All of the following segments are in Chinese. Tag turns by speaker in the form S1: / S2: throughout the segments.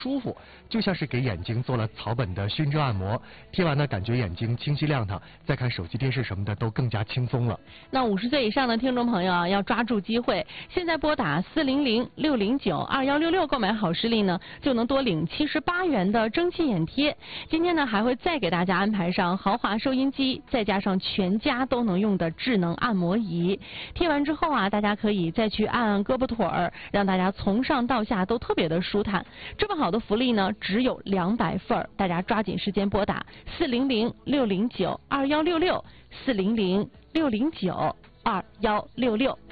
S1: 舒服，就像是给眼睛做了草本的熏蒸按摩。贴完呢，感觉眼睛清晰亮堂，再看手机、电视什么的都更加轻松了。
S2: 那50岁以上的听众朋友啊，要抓住机会，现在拨打400-609-2166购买好视力呢，就能多领78元的蒸汽眼贴。今天呢，还会再给大家安排上豪华收音机，再加上全家都能用的智能按摩仪。贴完之后啊，大家可以再去按按胳膊腿儿，让大家从上到下都特别的舒坦。这么好的福利呢，只有200份，大家抓紧时间拨打400-609-2166，400-609-2166。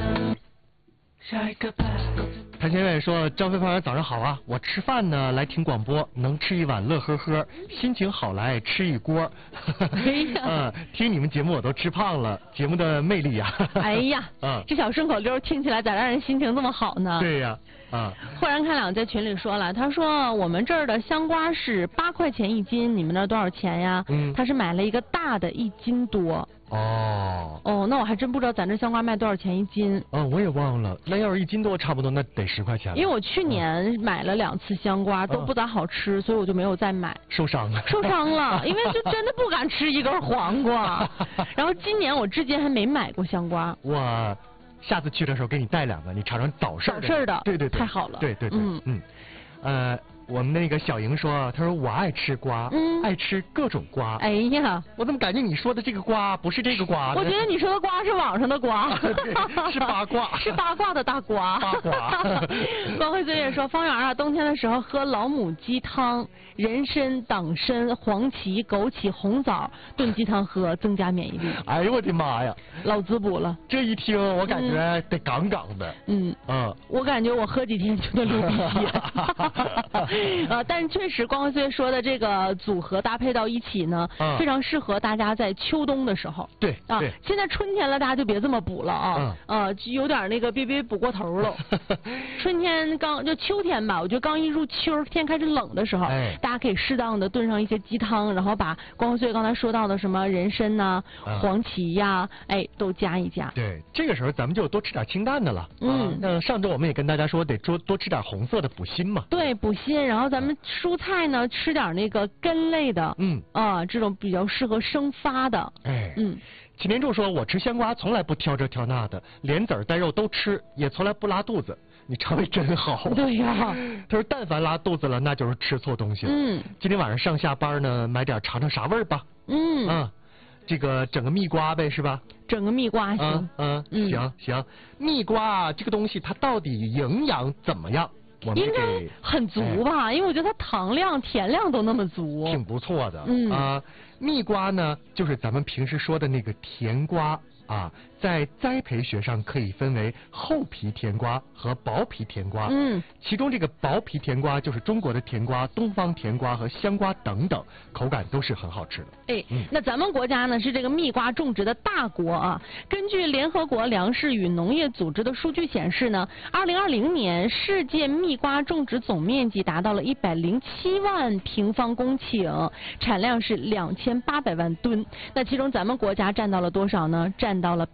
S1: 谭先生说：“张飞胖早上好啊，我吃饭呢来听广播，能吃一碗乐呵呵，心情好来吃一锅。听你们节目我都吃胖了，节目的魅力呀。
S2: 哎呀，这小顺口溜听起来咋让人心情这么好呢？
S1: 对呀。
S2: 豁然开朗在群里说了，他说我们这儿的香瓜是8块钱1斤，你们那儿多少钱呀？他是买了一个大的1斤多。哦，那我还真不知道咱这香瓜卖多少钱1斤。
S1: 我也忘了，那要是1斤多差不多，那得10块钱了。
S2: 因为我去年买了2次香瓜，都不咋好吃，所以我就没有再买。
S1: 受伤了，
S2: 因为就真的不敢吃一根黄瓜。然后今年我至今还没买过香瓜。
S1: 我下次去的时候给你带2个，你尝尝早市的。对，太
S2: 好了。
S1: 对，我们那个小莹说，她说我爱吃瓜，爱吃各种瓜。
S2: 哎呀，
S1: 我怎么感觉你说的这个瓜不是这个瓜呢？
S2: 我觉得你说的瓜是网上的瓜。
S1: 对，是八卦，
S2: 是八卦的大瓜。
S1: 八卦。
S2: 光辉岁月说，方圆啊，冬天的时候喝老母鸡汤，人参、党参、黄芪、枸杞、红枣炖鸡汤喝，增加免疫力。
S1: 哎呦我的妈呀，
S2: 老滋补了。
S1: 这一听我感觉得杠杠的。
S2: 我感觉我喝几天就能流鼻涕。但是确实光辉岁月说的这个组合搭配到一起呢，非常适合大家在秋冬的时候。
S1: 对。
S2: 现在春天了，大家就别这么补了啊。就有点那个别补过头了。春天就秋天吧，我觉得刚一入秋，天开始冷的时候，大家可以适当的炖上一些鸡汤，然后把光辉岁月刚才说到的什么人参呐、黄芪呀，都加一加。
S1: 对，这个时候咱们就多吃点清淡的了。那上周我们也跟大家说得多吃点红色的补心嘛。
S2: 对，补心。然后咱们蔬菜呢，吃点那个根类的。这种比较适合生发的。
S1: 祁连柱说，我吃香瓜从来不挑这挑那的，连籽儿带肉都吃，也从来不拉肚子。你肠胃真好。
S2: 对呀。
S1: 他说但凡拉肚子了，那就是吃错东西了。今天晚上上下班呢，买点尝尝啥味儿吧。这个整个蜜瓜呗，是吧？
S2: 整个蜜瓜行。
S1: 行。蜜瓜这个东西它到底营养怎么样？
S2: 应该很足吧，因为我觉得它糖量、甜量都那么足，
S1: 挺不错的。蜜瓜呢，就是咱们平时说的那个甜瓜啊，在栽培学上可以分为厚皮甜瓜和薄皮甜瓜。其中这个薄皮甜瓜就是中国的甜瓜、东方甜瓜和香瓜等等，口感都是很好吃的。
S2: 那咱们国家呢是这个蜜瓜种植的大国啊。根据联合国粮食与农业组织的数据显示呢，2020年世界蜜瓜种植总面积达到了107万平方公顷，产量是2800万吨。那其中咱们国家占到了多少呢？占到了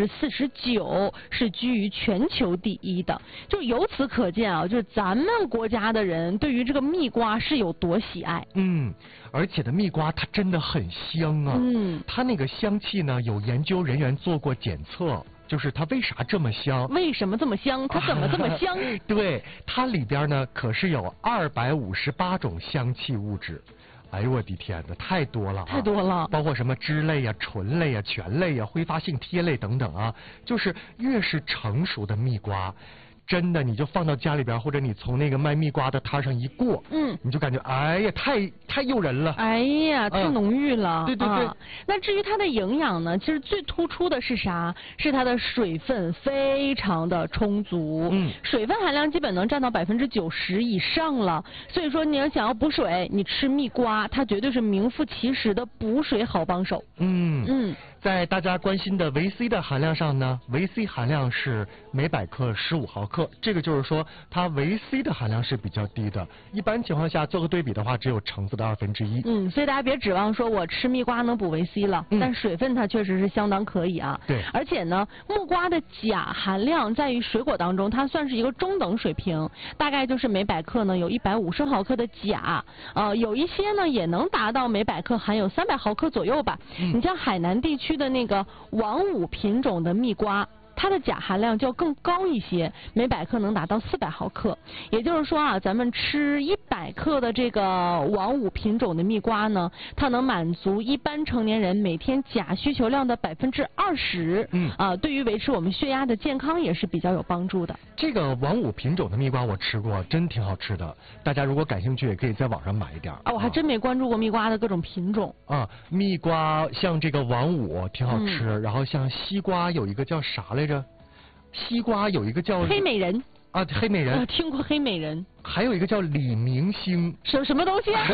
S2: 49%，是居于全球第一的。就由此可见啊，就是咱们国家的人对于这个蜜瓜是有多喜爱。
S1: 而且的蜜瓜它真的很香啊。它那个香气呢，有研究人员做过检测。就是它为啥这么香？
S2: 为什么这么香？它怎么这么香？
S1: 对，它里边呢可是有258种香气物质。哎呦我的天哪，太多了，
S2: 太多了，
S1: 包括什么脂类呀、醇类呀、醛类呀、挥发性萜类等等啊。就是越是成熟的蜜瓜，真的你就放到家里边，或者你从那个卖蜜瓜的摊上一过，你就感觉哎呀，太诱人了，
S2: 哎呀，太浓郁了。
S1: 对。
S2: 那至于它的营养呢，其实最突出的是啥？是它的水分非常的充足。水分含量基本能占到90%以上了。所以说你要想要补水，你吃蜜瓜，它绝对是名副其实的补水好帮手。
S1: 在大家关心的维 C 的含量上呢，维 C 含量是每百克15毫克，这个就是说它维 C 的含量是比较低的。一般情况下做个对比的话，只有橙子的1/2。
S2: 所以大家别指望说我吃蜜瓜能补维 C 了，但水分它确实是相当可以啊。
S1: 对。
S2: 而且呢，木瓜的钾含量在于水果当中，它算是一个中等水平，大概就是每百克呢有150毫克的钾，有一些呢也能达到每百克含有300毫克左右吧。你像海南地区的那个王五品种的蜜瓜，它的钾含量就更高一些，每百克能达到400毫克。也就是说啊，咱们吃100克的这个王五品种的蜜瓜呢，它能满足一般成年人每天钾需求量的20%。对于维持我们血压的健康也是比较有帮助的。
S1: 这个王五品种的蜜瓜我吃过，真挺好吃的。大家如果感兴趣，也可以在网上买一点。
S2: 我还真没关注过蜜瓜的各种品种。
S1: 蜜瓜像这个王五挺好吃，然后像西瓜有一个叫啥来着？西瓜有一个叫
S2: 黑美人。
S1: 黑美人。
S2: 听过黑美人。
S1: 还有一个叫李明星。
S2: 什么东西啊？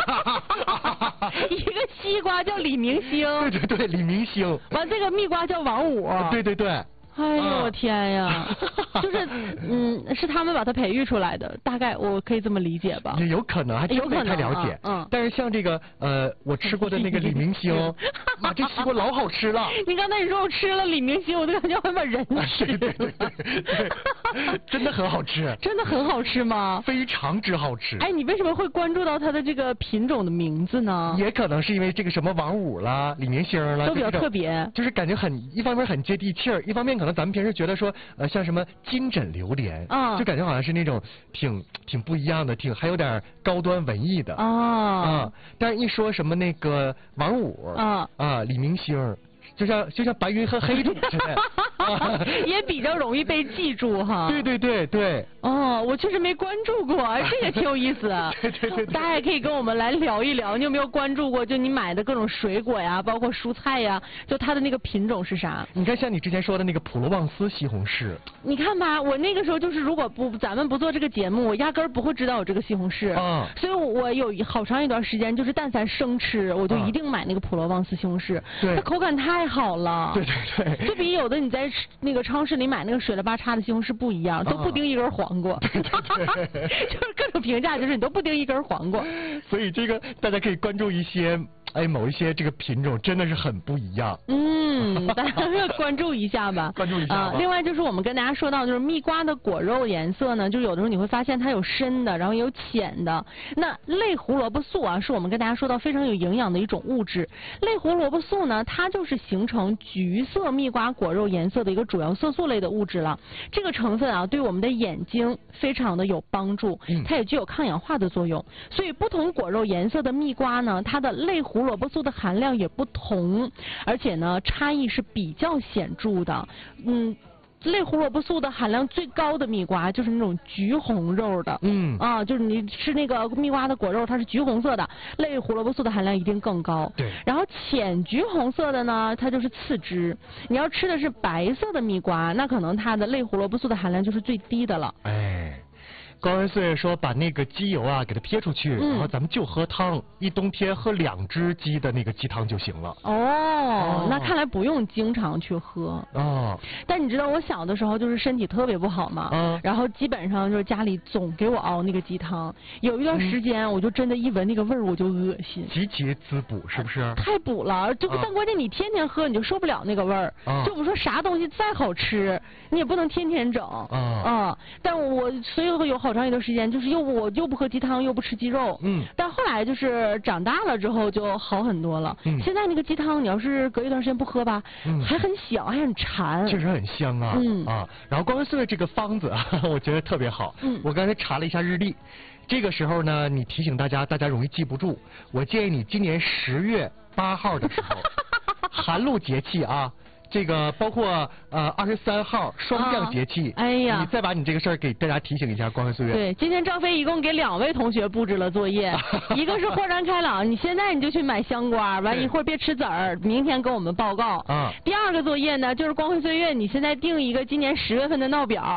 S2: 一个西瓜叫李明星。
S1: 对，李明星。
S2: 完，这个蜜瓜叫王五。
S1: 对。
S2: 哎呦我天呀！就是是他们把它培育出来的，大概我可以这么理解吧？
S1: 也有可能，还真没太了解。但是像这个我吃过的那个李明星，妈，这西瓜老好吃了。
S2: 你刚才你说我吃了李明星，我都感觉我把人吃。
S1: 对，真的很好吃。
S2: 真的很好吃吗？
S1: 非常之好吃。
S2: 你为什么会关注到它的这个品种的名字呢？
S1: 也可能是因为这个什么王五啦、李明星啦，
S2: 都比较特别，
S1: 就是感觉一方面很接地气儿，一方面可能咱们平时觉得说像什么金枕榴莲，就感觉好像是那种挺不一样的，还有点高端文艺的但是一说什么那个王五李明星，就像白云和黑土似的，
S2: 也比较容易被记住哈。
S1: 对。
S2: 我确实没关注过，这个挺有意思。
S1: 对。
S2: 大家也可以跟我们来聊一聊，你有没有关注过？就你买的各种水果呀，包括蔬菜呀，就它的那个品种是啥？
S1: 你看，像你之前说的那个普罗旺斯西红柿，
S2: 你看吧，我那个时候就是如果咱们不做这个节目，我压根儿不会知道有这个西红柿。所以我有好长一段时间就是但凡生吃，我就一定买那个普罗旺斯西红柿。它口感太好了。
S1: 对。
S2: 就比有的你在那个超市里买那个水了吧叉的西红柿不一样，都不叮一根黄瓜。就是各种评价，就是你都不叮一根黄瓜。
S1: 所以这个大家可以关注一些某一些这个品种真的是很不一样。
S2: 大家要关注一下吧。
S1: 关注一下。
S2: 另外就是我们跟大家说到，就是蜜瓜的果肉颜色呢，就有的时候你会发现它有深的，然后也有浅的。那类胡萝卜素是我们跟大家说到非常有营养的一种物质。类胡萝卜素呢，它就是形成橘色蜜瓜果肉颜色的一个主要色素类的物质了。这个成分对我们的眼睛非常的有帮助，它也具有抗氧化的作用。所以不同果肉颜色的蜜瓜呢，它的类胡萝卜素的含量也不同，而且呢差异是比较显著的。类胡萝卜素的含量最高的蜜瓜就是那种橘红肉的，就是你吃那个蜜瓜的果肉，它是橘红色的，类胡萝卜素的含量一定更高。
S1: 对。
S2: 然后浅橘红色的呢，它就是次之。你要吃的是白色的蜜瓜，那可能它的类胡萝卜素的含量就是最低的了。
S1: 高文岁说把那个鸡油给它撇出去，然后咱们就喝汤，一冬天喝2只鸡的那个鸡汤就行了。
S2: 那看来不用经常去喝。但你知道我小的时候就是身体特别不好嘛，然后基本上就是家里总给我熬那个鸡汤，有一段时间我就真的一闻那个味儿我就恶心。
S1: 极其滋补是不是？
S2: 太补了，但关键你天天喝你就受不了那个味儿。就我们说啥东西再好吃，你也不能天天整。但所以会有好长一段时间，就是我又不喝鸡汤，又不吃鸡肉。但后来就是长大了之后就好很多了。现在那个鸡汤，你要是隔一段时间不喝吧，还很香，还很馋。
S1: 确实很香啊。然后光岁这个方子我觉得特别好。我刚才查了一下日历，这个时候呢，你提醒大家容易记不住。我建议你今年10月8号的时候，寒露节气这个包括23号霜降节气，你再把你这个事儿给大家提醒一下，光辉岁月。
S2: 对，今天张飞一共给2位同学布置了作业，一个是豁然开朗，你现在你就去买香瓜，完一会儿别吃籽儿，明天跟我们报告。第二个作业呢，就是光辉岁月，你现在定一个今年10月份的闹表。
S1: 对。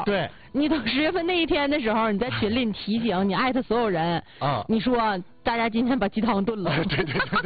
S2: 你等10月份那一天的时候，你在群里你提醒你艾特所有人啊，你说大家今天把鸡汤炖了。
S1: 对。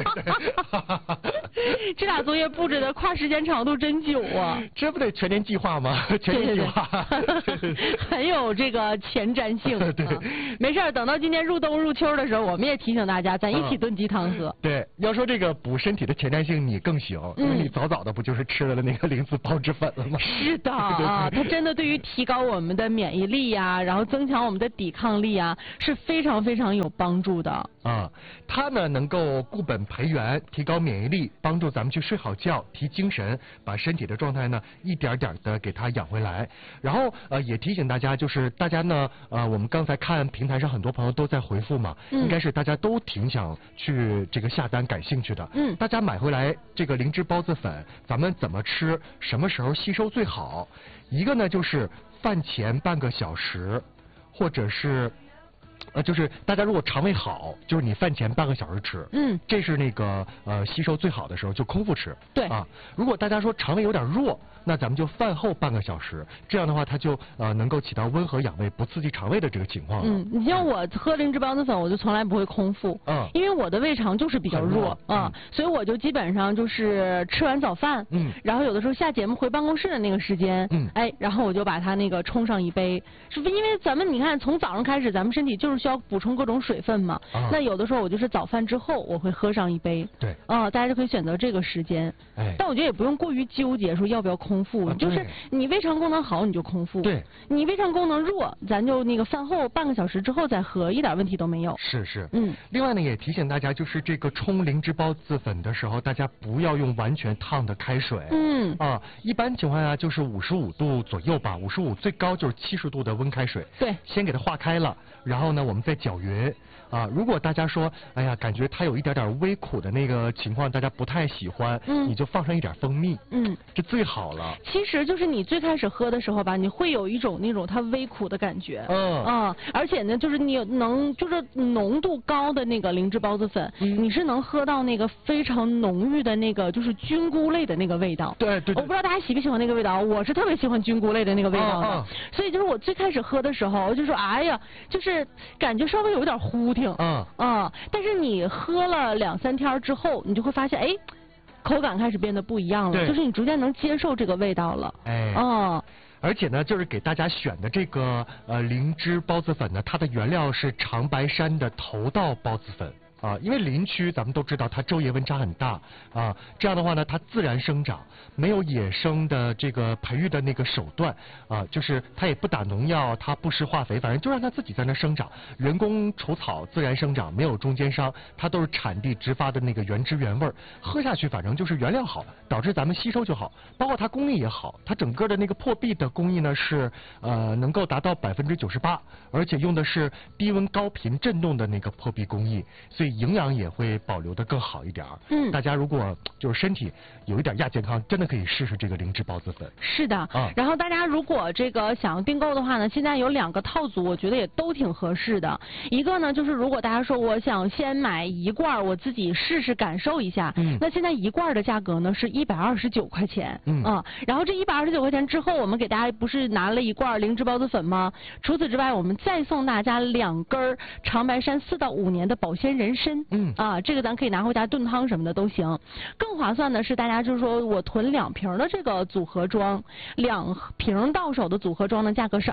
S2: 这俩作业布置的跨时间长度真久啊！
S1: 这不得全年计划吗？全年计划，
S2: 很有这个前瞻性。
S1: 对，
S2: 没事，等到今年入冬入秋的时候，我们也提醒大家，咱一起炖鸡汤喝。
S1: 对，要说这个补身体的前瞻性，你更行，因为你早早的不就是吃了那个灵芝孢子粉了吗？
S2: 是的啊，它真的对于提高我们的免疫力呀，然后增强我们的抵抗力啊，是非常非常有帮助的。
S1: 啊，它呢能够固本培元，提高免疫力，帮助咱们去睡好觉，提精神，把身体的状态呢一点点的给它养回来。然后也提醒大家，就是大家呢我们刚才看平台上很多朋友都在回复嘛，应该是大家都挺想去这个下单感兴趣的。大家买回来这个灵芝孢子粉，咱们怎么吃，什么时候吸收最好？一个呢就是饭前半个小时，或者是。就是大家如果肠胃好，就是你饭前半个小时吃，这是那个吸收最好的时候，就空腹吃。
S2: 对
S1: 啊，如果大家说肠胃有点弱，那咱们就饭后半个小时，这样的话它就能够起到温和养胃、不刺激肠胃的这个情况了。
S2: 你像我喝灵芝孢子粉，我就从来不会空腹，因为我的胃肠就是比较弱所以我就基本上就是吃完早饭，然后有的时候下节目回办公室的那个时间，然后我就把它那个冲上一杯，是不因为咱们你看从早上开始，咱们身体就是需要补充各种水分嘛。那有的时候我就是早饭之后我会喝上一杯。
S1: 对。
S2: 大家就可以选择这个时间。但我觉得也不用过于纠结说要不要空腹，就是你胃肠功能好你就空腹。
S1: 对。
S2: 你胃肠功能弱，咱就那个饭后半个小时之后再喝，一点问题都没有。
S1: 是。另外呢，也提醒大家，就是这个冲灵芝孢子粉的时候，大家不要用完全烫的开水。一般情况下就是55度左右吧，55最高就是70度的温开水。
S2: 对。
S1: 先给它化开了。然后呢，我们再搅匀如果大家说，哎呀，感觉它有一点点微苦的那个情况，大家不太喜欢，你就放上一点蜂蜜，这最好了。
S2: 其实就是你最开始喝的时候吧，你会有一种那种它微苦的感觉，而且呢，就是你就是浓度高的那个灵芝孢子粉，你是能喝到那个非常浓郁的那个就是菌菇类的那个味道。
S1: 对。
S2: 我不知道大家喜不喜欢那个味道，我是特别喜欢菌菇类的那个味道的，所以就是我最开始喝的时候，就说哎呀，就是感觉稍微有点糊挺，但是你喝了2、3天之后，你就会发现，口感开始变得不一样了，就是你逐渐能接受这个味道了。
S1: 而且呢，就是给大家选的这个灵芝孢子粉呢，它的原料是长白山的头道孢子粉。因为林区咱们都知道它昼夜温差很大这样的话呢，它自然生长，没有野生的这个培育的那个手段就是它也不打农药，它不施化肥，反正就让它自己在那生长，人工除草，自然生长，没有中间商，它都是产地直发的那个原汁原味，喝下去反正就是原料好，导致咱们吸收就好，包括它工艺也好，它整个的那个破壁的工艺呢是能够达到98%，而且用的是低温高频振动的那个破壁工艺，所以营养也会保留的更好一点。大家如果就是身体有一点亚健康，真的可以试试这个灵芝孢子粉。
S2: 是的。然后大家如果这个想要订购的话呢，现在有2个套组，我觉得也都挺合适的。一个呢就是如果大家说我想先买1罐，我自己试试感受一下，那现在1罐的价格呢是129块钱。然后这129块钱之后，我们给大家不是拿了1罐灵芝孢子粉吗？除此之外，我们再送大家2根长白山4到5年的保鲜人参。这个咱可以拿回家炖汤什么的都行。更划算的是，大家就是说我囤2瓶的这个组合装，2瓶到手的组合装的价格是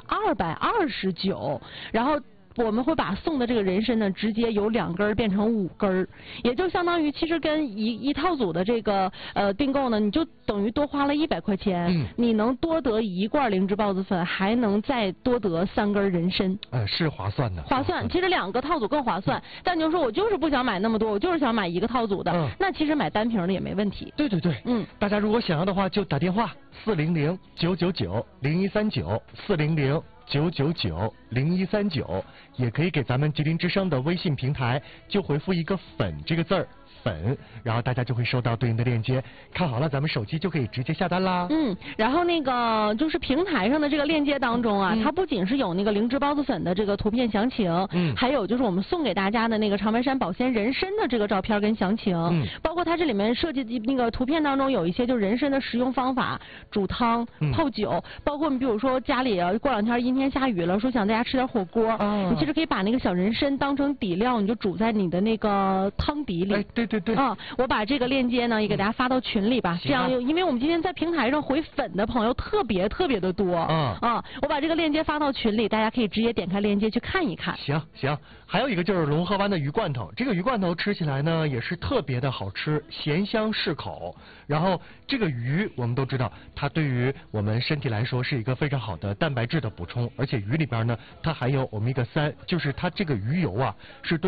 S2: 229，然后我们会把送的这个人参呢，直接由2根变成5根，也就相当于其实跟一套组的这个订购呢，你就等于多花了100块钱，你能多得1罐灵芝孢子粉，还能再多得3根人参，
S1: 是划算的。
S2: 划算，其实2个套组更划算。但你就说我就是不想买那么多，我就是想买1个套组的，那其实买单瓶的也没问题。
S1: 对。大家如果想要的话，就打电话400-999-0139，400-999 0139，也可以给咱们吉林之声的微信平台就回复一个粉这个字儿。粉，然后大家就会收到对应的链接，看好了，咱们手机就可以直接下单啦。
S2: 然后那个就是平台上的这个链接当中啊，它不仅是有那个灵芝孢子粉的这个图片详情，还有就是我们送给大家的那个长白山保鲜人参的这个照片跟详情，包括它这里面设计的那个图片当中有一些就是人参的食用方法，煮汤、泡酒，包括你比如说家里过两天阴天下雨了，说想在家吃点火锅，你其实可以把那个小人参当成底料，你就煮在你的那个汤底里。
S1: 对。
S2: 我把这个链接呢也给大家发到群里吧，这样因为我们今天在平台上回粉的朋友特别的多，我把这个链接发到群里，大家可以直接点开链接去看一看。
S1: 行，还有一个就是龙河湾的鱼罐头，这个鱼罐头吃起来呢也是特别的好吃，咸香适口。然后这个鱼我们都知道，它对于我们身体来说是一个非常好的蛋白质的补充，而且鱼里边呢它含有欧米伽3，就是它这个鱼油啊是对